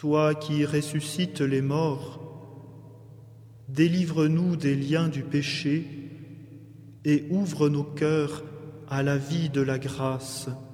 Toi qui ressuscites les morts, délivre-nous des liens du péché et ouvre nos cœurs à la vie de la grâce.